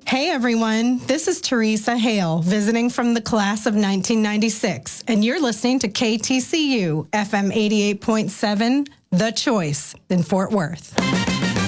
Hey everyone, this is Teresa Hale visiting from the class of 1996, and you're listening to KTCU FM 88.7, The Choice in Fort Worth.